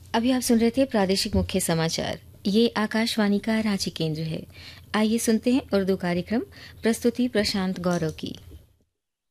अभी आप सुन रहे थे प्रादेशिक मुख्य समाचार। ये आकाशवाणी का रांची केंद्र है। आइए सुनते हैं उर्दू कार्यक्रम। प्रस्तुति प्रशांत गौरव की।